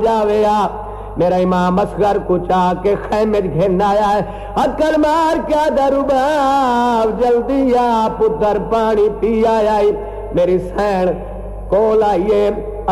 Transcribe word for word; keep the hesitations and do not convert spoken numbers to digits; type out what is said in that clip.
जावे आ। मेरा इमाम असगर कुछ आके खैमे घेन आया है, अक्ल मार क्या दरुबाब जल्दी आ पुत्र पानी पी आया। मेरी सैन कोल आइए